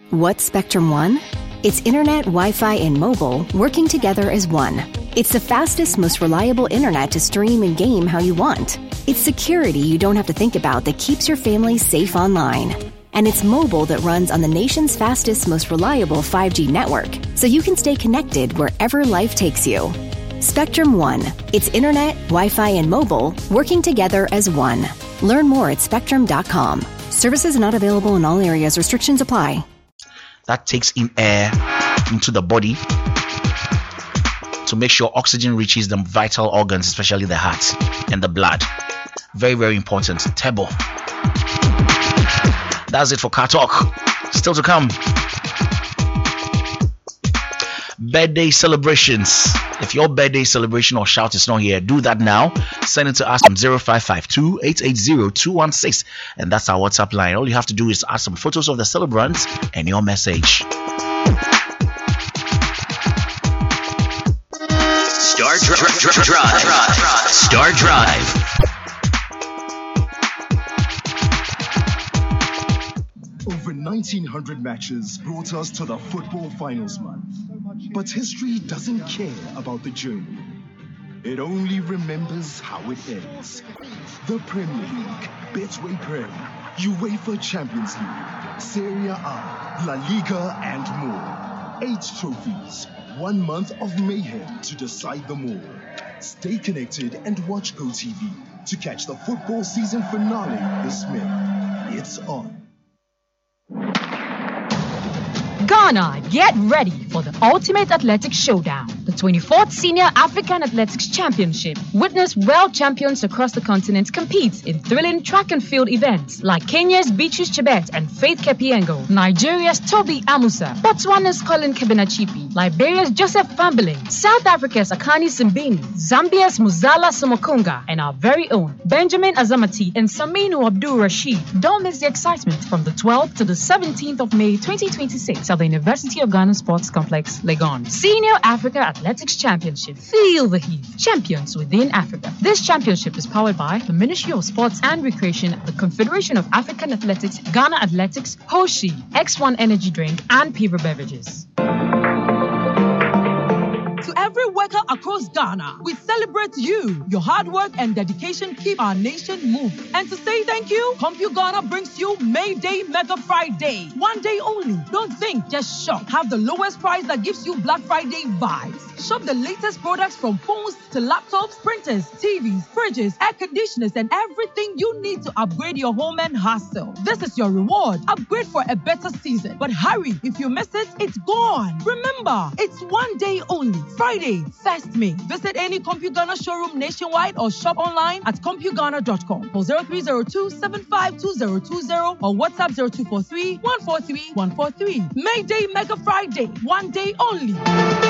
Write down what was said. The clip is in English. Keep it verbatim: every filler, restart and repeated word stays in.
What's Spectrum One? It's internet, Wi-Fi, and mobile working together as one. It's the fastest, most reliable internet to stream and game how you want. It's security you don't have to think about that keeps your family safe online. And it's mobile that runs on the nation's fastest, most reliable five G network, so you can stay connected wherever life takes you. Spectrum One. It's internet, Wi-Fi, and mobile working together as one. Learn more at spectrum dot com. Services not available in all areas. Restrictions apply. That takes in air into the body to make sure oxygen reaches the vital organs, especially the heart and the blood. Very, very important. Tebo. That's it for Car Talk. Still to come. Birthday celebrations. If your birthday celebration or shout is not here, do that now. Send it to us on zero five five two, eight eight zero, two one six, and that's our WhatsApp line. All you have to do is add some photos of the celebrants and your message. Star Drive. Dr- Dr- Drive. Star Drive. Over nineteen hundred matches brought us to the football finals month. But history doesn't care about the journey. It only remembers how it ends. The Premier League, Betway Prem, UEFA Champions League, Serie A, La Liga, and more. Eight trophies, one month of mayhem to decide them all. Stay connected and watch GoTV to catch the football season finale this May. It's on. Ghana, get ready for the Ultimate Athletics Showdown, the twenty-fourth Senior African Athletics Championship. Witness world champions across the continent compete in thrilling track and field events like Kenya's Beatrice Chebet and Faith Kepiengo, Nigeria's Toby Amusa, Botswana's Colin Kebenachipi, Liberia's Joseph Fambeling, South Africa's Akani Simbini, Zambia's Muzala Somokunga, and our very own Benjamin Azamati and Saminu Abdul Rashid. Don't miss the excitement from the twelfth to the seventeenth of May twenty twenty-six at the University of Ghana Sports Complex, Legon. Senior Africa Athletics Championship. Feel the heat. Champions within Africa. This championship is powered by the Ministry of Sports and Recreation, the Confederation of African Athletics, Ghana Athletics, Hoshi, X one Energy Drink, and Piva Beverages. To every worker across Ghana, we celebrate you. Your hard work and dedication keep our nation moving. And to say thank you, CompuGhana brings you May Day Mega Friday. One day only. Don't think, just shop. Have the lowest price that gives you Black Friday vibes. Shop the latest products from phones to laptops, printers, T Vs, fridges, air conditioners, and everything you need to upgrade your home and hustle. This is your reward. Upgrade for a better season. But hurry, if you miss it, it's gone. Remember, it's one day only. Friday, first May. Visit any CompuGhana showroom nationwide or shop online at CompuGhana dot com. Call zero three zero two, seven five two zero two zero or WhatsApp zero two four three, one four three, one four three. May Day Mega Friday. One day only.